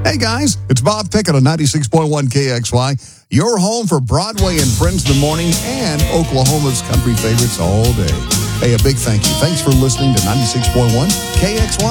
Hey guys, it's Bob Pickett on 96.1 KXY, your home for Broadway and Friends in the morning and Oklahoma's country favorites all day. Hey, a big thank you. Thanks for listening to 96.1 KXY.